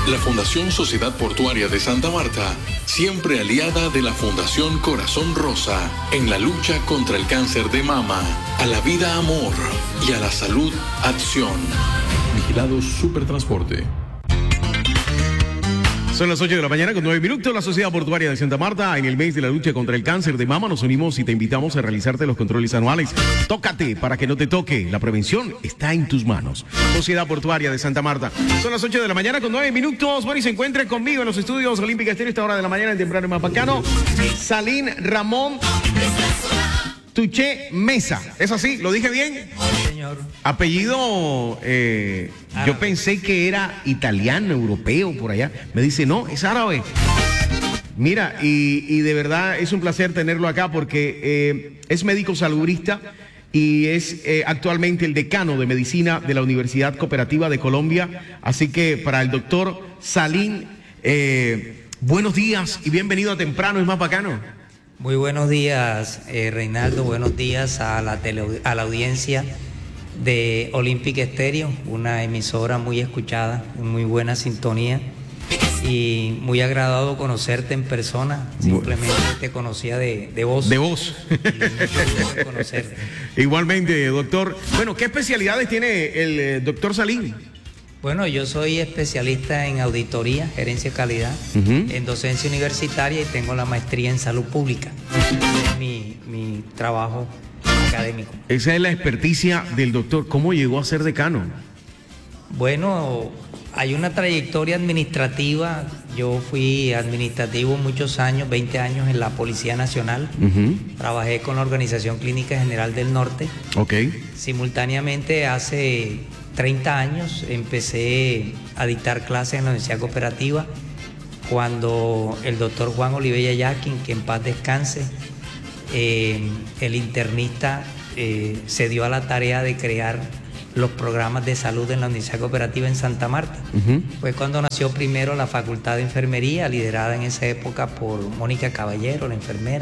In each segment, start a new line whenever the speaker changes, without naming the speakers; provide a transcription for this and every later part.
La Fundación Sociedad Portuaria de Santa Marta, siempre aliada de la Fundación Corazón Rosa en la lucha contra el cáncer de mama, a la vida amor y a la salud acción. Vigilado Supertransporte.
Son las 8 de la mañana con 9 minutos. La Sociedad Portuaria de Santa Marta, en el mes de la lucha contra el cáncer de mama, nos unimos y te invitamos a realizarte los controles anuales. Tócate para que no te toque. La prevención está en tus manos. Sociedad Portuaria de Santa Marta. Son las 8 de la mañana con 9 minutos. Bueno, y se encuentra conmigo en los estudios Olímpica Estéreo esta hora de la mañana, en temprano y más bacano, Salín Ramón Tuché Mesa. ¿Es así? ¿Lo dije bien?
Señor.
Apellido, yo pensé que era italiano, europeo, por allá. Me dice, no, es árabe. Mira, y de verdad es un placer tenerlo acá porque es médico salubrista y es actualmente el decano de medicina de la Universidad Cooperativa de Colombia. Así que para el doctor Salín, buenos días y bienvenido a Temprano, es más bacano.
Muy buenos días, Reinaldo. Buenos días a la audiencia de Olímpica Estéreo, una emisora muy escuchada, en muy buena sintonía y muy agradado conocerte en persona. Simplemente te conocía de voz.
De voz.
Y conocerte.
Igualmente, doctor. Bueno, ¿qué especialidades tiene el doctor Salín?
Bueno, yo soy especialista en auditoría, gerencia de calidad, en docencia universitaria y tengo la maestría en salud pública. Es mi trabajo académico.
Esa es la experticia del doctor. ¿Cómo llegó a ser decano?
Bueno, hay una trayectoria administrativa. Yo fui administrativo muchos años, 20 años en la Policía Nacional. Trabajé con la Organización Clínica General del Norte.
Ok.
Simultáneamente, hace 30 años empecé a dictar clases en la Universidad Cooperativa cuando el doctor Juan Olivella Yaquin, que en paz descanse, el internista, se dio a la tarea de crear los programas de salud en la Universidad Cooperativa en Santa Marta. Fue cuando nació primero la Facultad de Enfermería, liderada en esa época por Mónica Caballero, la enfermera,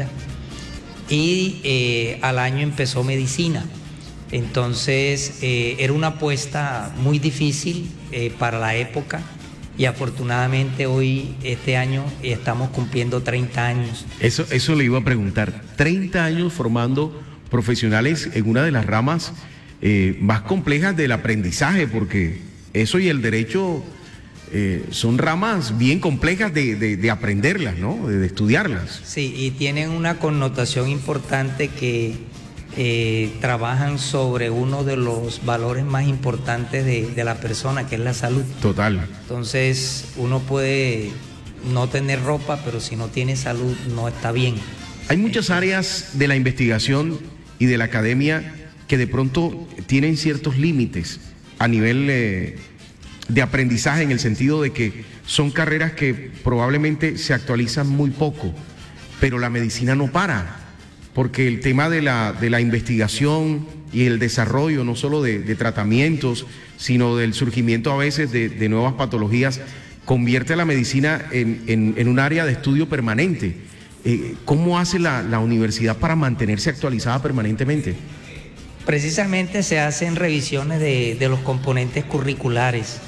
y al año empezó medicina. Entonces era una apuesta muy difícil para la época y afortunadamente hoy, este año, estamos cumpliendo 30 años.
Eso le iba a preguntar. 30 años formando profesionales en una de las ramas más complejas del aprendizaje, porque eso y el derecho son ramas bien complejas de aprenderlas, ¿no? De estudiarlas.
Sí, y tienen una connotación importante que trabajan sobre uno de los valores más importantes de la persona, que es la salud.
Total.
Entonces, uno puede no tener ropa, pero si no tiene salud, no está bien.
Hay muchas áreas de la investigación y de la academia que de pronto tienen ciertos límites a nivel de aprendizaje, en el sentido de que son carreras que probablemente se actualizan muy poco, pero la medicina no para. Porque el tema de la investigación y el desarrollo, no solo de tratamientos, sino del surgimiento a veces de nuevas patologías, convierte a la medicina en un área de estudio permanente. ¿Cómo hace la universidad para mantenerse actualizada permanentemente?
Precisamente se hacen revisiones de los componentes curriculares.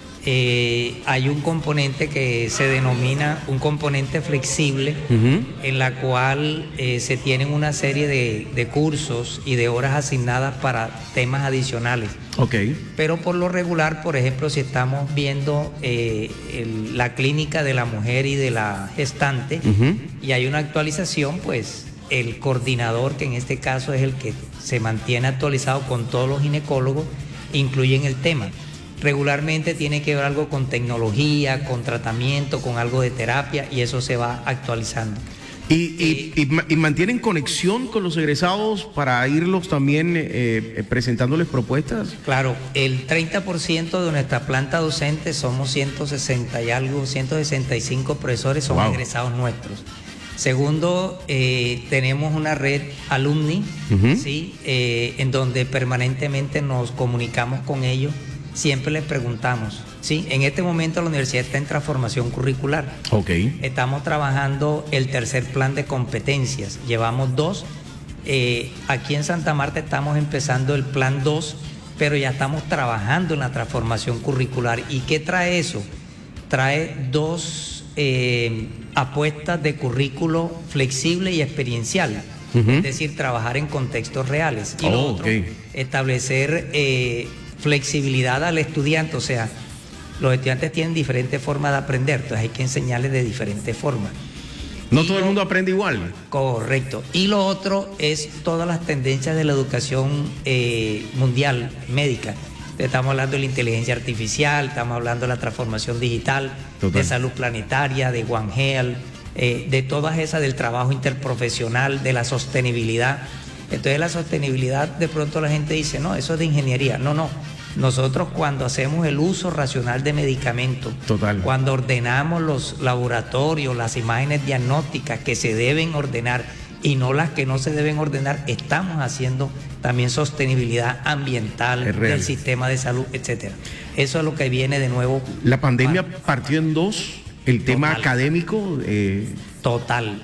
Hay un componente que se denomina un componente flexible, en la cual se tienen una serie de cursos y de horas asignadas para temas adicionales.
Okay.
Pero por lo regular, por ejemplo, si estamos viendo la clínica de la mujer y de la gestante, y hay una actualización, pues el coordinador, que en este caso es el que se mantiene actualizado con todos los ginecólogos, incluyen el tema. Regularmente tiene que ver algo con tecnología, con tratamiento, con algo de terapia, y eso se va actualizando.
¿Y mantienen conexión con los egresados para irlos también presentándoles propuestas?
Claro, el 30% de nuestra planta docente, somos 160 y algo, 165 profesores son egresados nuestros. Segundo, tenemos una red alumni, ¿sí? En donde permanentemente nos comunicamos con ellos. Siempre les preguntamos, ¿sí? En este momento la universidad está en transformación curricular.
Okay.
Estamos trabajando el tercer plan de competencias. Llevamos 2. Aquí en Santa Marta estamos empezando el plan 2, pero ya estamos trabajando en la transformación curricular. ¿Y qué trae eso? trae dos apuestas de currículo flexible y experiencial, es decir, trabajar en contextos reales. Y lo otro, establecer flexibilidad al estudiante, o sea, los estudiantes tienen diferentes formas de aprender, entonces hay que enseñarles de diferentes formas.
No todo el mundo aprende igual.
Correcto. Y lo otro es todas las tendencias de la educación mundial, médica. Estamos hablando de la inteligencia artificial, estamos hablando de la transformación digital, de salud planetaria, de One Health, de todas esas, del trabajo interprofesional, de la sostenibilidad. Entonces la sostenibilidad, de pronto la gente dice, no, eso es de ingeniería. No, no. Nosotros cuando hacemos el uso racional de medicamentos, cuando ordenamos los laboratorios, las imágenes diagnósticas que se deben ordenar y no las que no se deben ordenar, estamos haciendo también sostenibilidad ambiental del sistema de salud, etcétera. Eso es lo que viene de nuevo.
La pandemia partió en dos, el tema académico.
Total.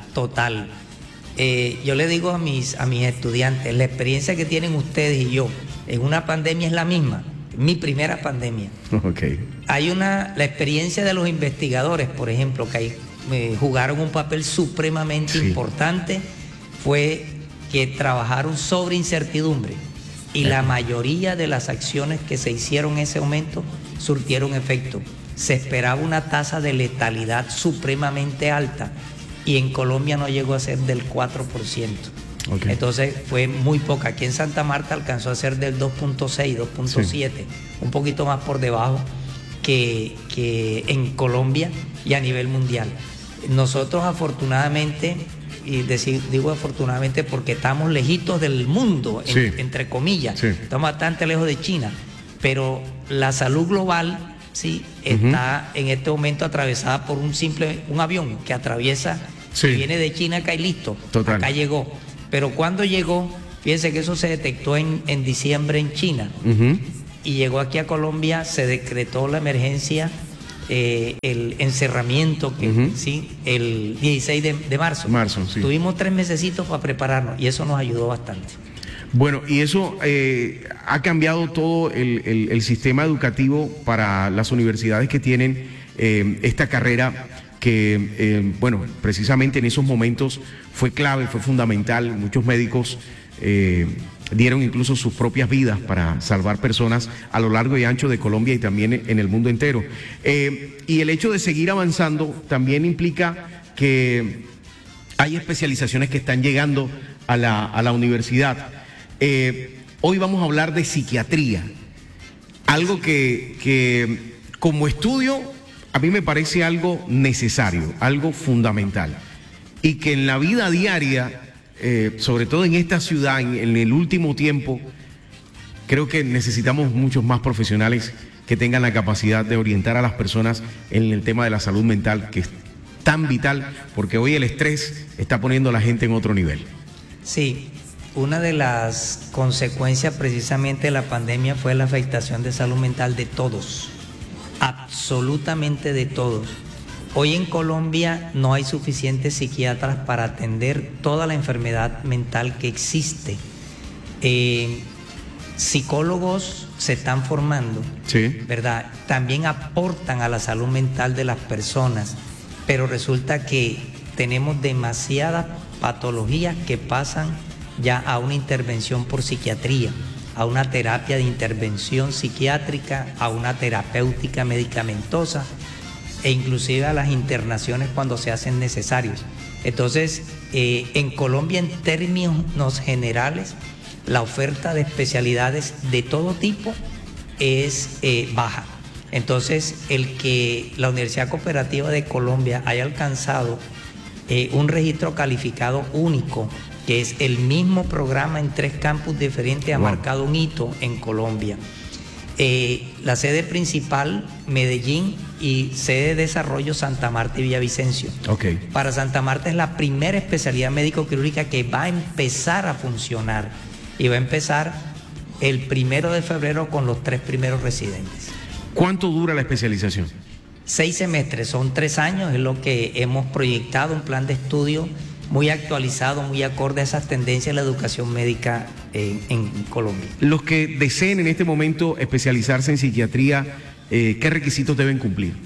Yo le digo a mis estudiantes, la experiencia que tienen ustedes y yo en una pandemia es la misma. Mi primera pandemia. Hay la experiencia de los investigadores, por ejemplo, que jugaron un papel supremamente importante, fue que trabajaron sobre incertidumbre y la mayoría de las acciones que se hicieron en ese momento surtieron efecto. Se esperaba una tasa de letalidad supremamente alta y en Colombia no llegó a ser del 4%. Entonces fue muy poca. Aquí en Santa Marta alcanzó a ser del 2.6, 2.7, un poquito más por debajo que en Colombia y a nivel mundial. Nosotros afortunadamente, y digo afortunadamente porque estamos lejitos del mundo, entre comillas, estamos bastante lejos de China, pero la salud global está en este momento atravesada por un avión que atraviesa, que viene de China acá y listo, acá llegó. Pero cuando llegó, fíjense que eso se detectó en diciembre en China y llegó aquí a Colombia, se decretó la emergencia, el encerramiento, el 16 de marzo. Tuvimos 3 mesecitos para prepararnos y eso nos ayudó bastante.
Bueno, y eso ha cambiado todo el sistema educativo para las universidades que tienen esta carrera que, precisamente en esos momentos fue clave, fue fundamental. Muchos médicos dieron incluso sus propias vidas para salvar personas a lo largo y ancho de Colombia y también en el mundo entero. Y el hecho de seguir avanzando también implica que hay especializaciones que están llegando a la universidad. Hoy vamos a hablar de psiquiatría, algo que como estudio a mí me parece algo necesario, algo fundamental, y que en la vida diaria, sobre todo en esta ciudad, en el último tiempo, creo que necesitamos muchos más profesionales que tengan la capacidad de orientar a las personas en el tema de la salud mental, que es tan vital, porque hoy el estrés está poniendo a la gente en otro nivel.
Sí, una de las consecuencias precisamente de la pandemia fue la afectación de salud mental de todos. Absolutamente de todos. Hoy en Colombia no hay suficientes psiquiatras para atender toda la enfermedad mental que existe. Psicólogos se están formando, ¿verdad? También aportan a la salud mental de las personas, pero resulta que tenemos demasiadas patologías que pasan ya a una intervención por psiquiatría, a una terapia de intervención psiquiátrica, a una terapéutica medicamentosa e inclusive a las internaciones cuando se hacen necesarios. Entonces, en Colombia, en términos generales, la oferta de especialidades de todo tipo es baja. Entonces, el que la Universidad Cooperativa de Colombia haya alcanzado un registro calificado único, que es el mismo programa en 3 campus diferentes, ha marcado un hito en Colombia. La sede principal, Medellín, y sede de desarrollo, Santa Marta y Villavicencio. Para Santa Marta es la primera especialidad médico-quirúrgica que va a empezar a funcionar y va a empezar el 1 de febrero con los 3 primeros residentes.
¿Cuánto dura la especialización?
6 semestres, son 3 años, es lo que hemos proyectado, un plan de estudio muy actualizado, muy acorde a esas tendencias de la educación médica en Colombia.
Los que deseen en este momento especializarse en psiquiatría, ¿qué requisitos deben cumplir?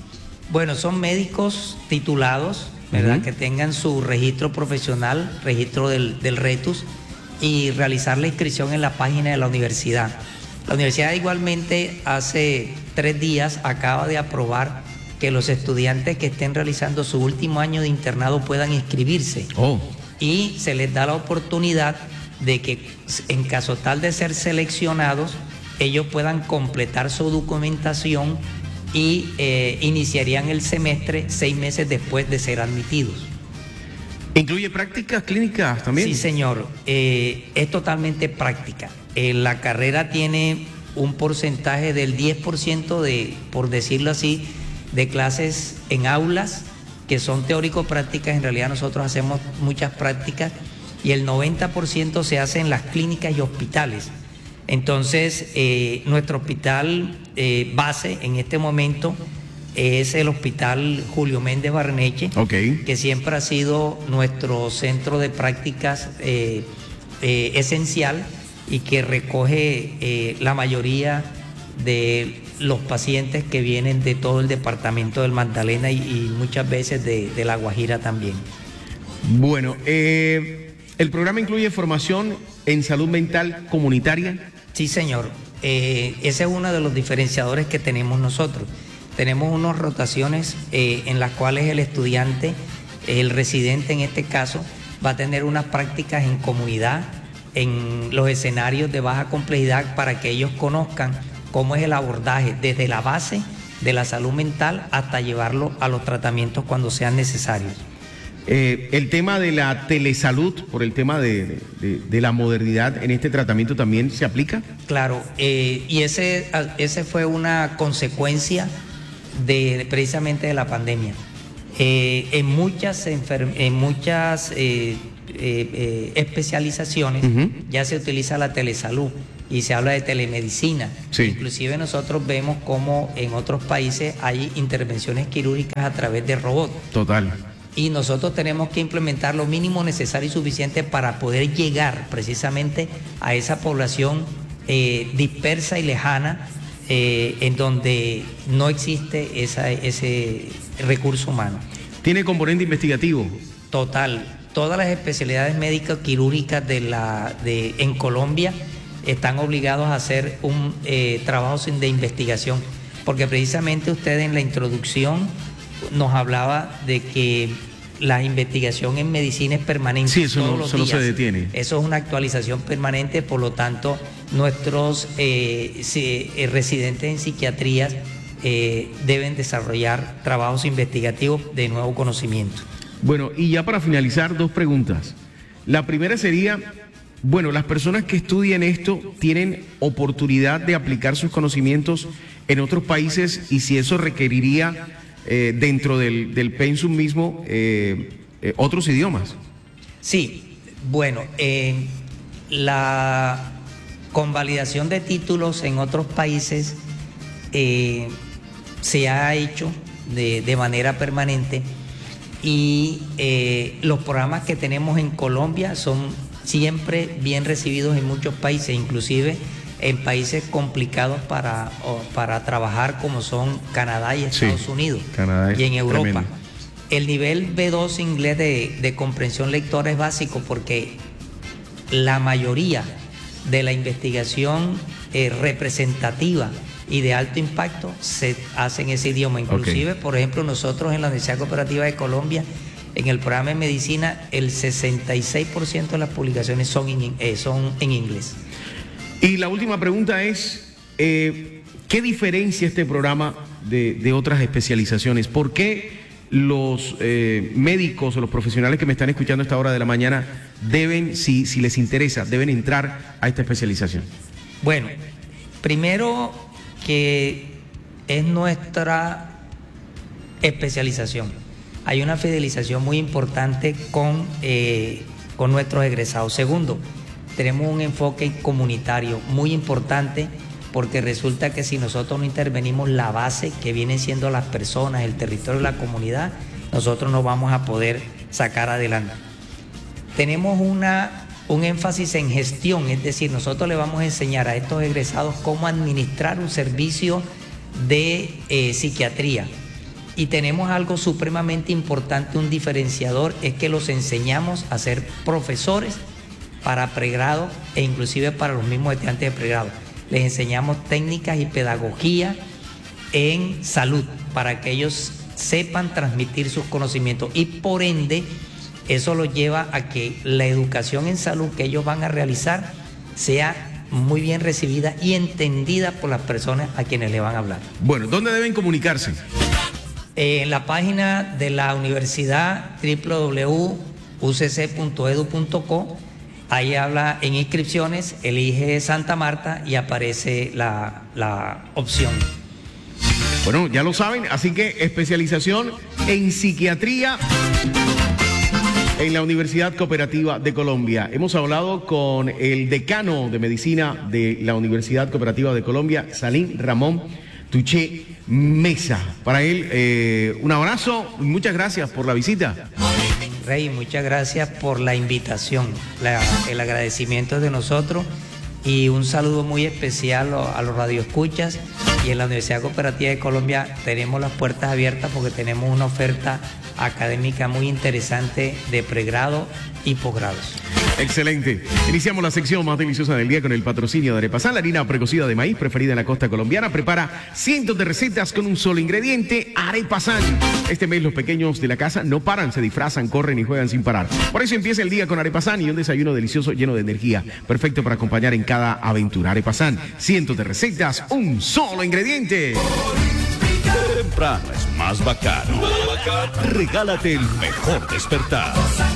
Bueno, son médicos titulados, ¿verdad? Que tengan su registro profesional, registro del RETUS, y realizar la inscripción en la página de la universidad. La universidad igualmente hace 3 días acaba de aprobar que los estudiantes que estén realizando su último año de internado puedan inscribirse. Y se les da la oportunidad de que en caso tal de ser seleccionados, ellos puedan completar su documentación y iniciarían el semestre 6 meses después de ser admitidos.
¿Incluye prácticas clínicas también?
Sí, señor. Es totalmente práctica. La carrera tiene un porcentaje del 10% de, por decirlo así, de clases en aulas que son teórico-prácticas. En realidad nosotros hacemos muchas prácticas y el 90% se hace en las clínicas y hospitales. Entonces, nuestro hospital base en este momento es el Hospital Julio Méndez Barneche, que siempre ha sido nuestro centro de prácticas esencial y que recoge la mayoría de los pacientes que vienen de todo el departamento del Magdalena y muchas veces de La Guajira también.
Bueno, ¿el programa incluye formación en salud mental comunitaria?
Sí, señor. Ese es uno de los diferenciadores que tenemos nosotros. Tenemos unas rotaciones en las cuales el estudiante, el residente en este caso, va a tener unas prácticas en comunidad, en los escenarios de baja complejidad, para que ellos conozcan cómo es el abordaje desde la base de la salud mental hasta llevarlo a los tratamientos cuando sean necesarios.
El tema de la telesalud, por el tema de la modernidad en este tratamiento, ¿también se aplica?
Claro, y ese fue una consecuencia precisamente de la pandemia. En muchas especializaciones ya se utiliza la telesalud y se habla de telemedicina. Inclusive nosotros vemos cómo en otros países hay intervenciones quirúrgicas a través de robots.
Total.
Y nosotros tenemos que implementar lo mínimo necesario y suficiente para poder llegar precisamente a esa población dispersa y lejana, en donde no existe ese recurso humano.
¿Tiene componente investigativo?
Total. Todas las especialidades médicas quirúrgicas en Colombia están obligados a hacer un trabajo de investigación, porque precisamente usted en la introducción nos hablaba de que la investigación en medicina es permanente.
Sí, eso no se detiene.
Eso es una actualización permanente, por lo tanto, nuestros residentes en psiquiatrías deben desarrollar trabajos investigativos de nuevo conocimiento.
Bueno, y ya para finalizar, 2 preguntas. La primera sería, bueno, las personas que estudian esto tienen oportunidad de aplicar sus conocimientos en otros países, y si eso requeriría dentro del pensum mismo otros idiomas.
Sí, bueno, la convalidación de títulos en otros países se ha hecho de manera permanente, y los programas que tenemos en Colombia son siempre bien recibidos en muchos países, inclusive en países complicados para trabajar, como son Canadá y Estados Unidos, y en Europa. Tremendo. El nivel B2 inglés de comprensión lectora es básico, porque la mayoría de la investigación representativa y de alto impacto se hace en ese idioma. Inclusive, por ejemplo, nosotros en la Universidad Cooperativa de Colombia, en el programa de medicina, el 66% de las publicaciones son en inglés.
Y la última pregunta es, ¿qué diferencia este programa de otras especializaciones? ¿Por qué los médicos o los profesionales que me están escuchando a esta hora de la mañana deben, si les interesa, deben entrar a esta especialización?
Bueno, primero que es nuestra especialización. Hay una fidelización muy importante con nuestros egresados. Segundo, tenemos un enfoque comunitario muy importante, porque resulta que si nosotros no intervenimos la base, que vienen siendo las personas, el territorio, la comunidad, nosotros no vamos a poder sacar adelante. Tenemos un énfasis en gestión, es decir, nosotros le vamos a enseñar a estos egresados cómo administrar un servicio de psiquiatría, Y tenemos algo supremamente importante, un diferenciador, es que los enseñamos a ser profesores para pregrado e inclusive para los mismos estudiantes de pregrado. Les enseñamos técnicas y pedagogía en salud para que ellos sepan transmitir sus conocimientos y por ende eso los lleva a que la educación en salud que ellos van a realizar sea muy bien recibida y entendida por las personas a quienes le van a hablar.
Bueno, ¿dónde deben comunicarse?
En la página de la universidad www.ucc.edu.co, ahí habla en inscripciones, elige Santa Marta y aparece la opción.
Bueno, ya lo saben, así que especialización en psiquiatría en la Universidad Cooperativa de Colombia. Hemos hablado con el decano de medicina de la Universidad Cooperativa de Colombia, Salim Ramón Tuché Mesa. Para él, un abrazo y muchas gracias por la visita.
Rey, muchas gracias por la invitación, el agradecimiento es de nosotros y un saludo muy especial a los radioescuchas. Y en la Universidad Cooperativa de Colombia tenemos las puertas abiertas porque tenemos una oferta académica muy interesante de pregrado y posgrados.
Excelente. Iniciamos la sección más deliciosa del día con el patrocinio de Arepasán, la harina precocida de maíz preferida en la costa colombiana. Prepara cientos de recetas con un solo ingrediente, Arepasán. Este mes los pequeños de la casa no paran, se disfrazan, corren y juegan sin parar. Por eso empieza el día con Arepasán y un desayuno delicioso lleno de energía, perfecto para acompañar en cada aventura. Arepasán, cientos de recetas, un solo ingrediente.
Temprano es más bacano. Regálate el mejor despertar.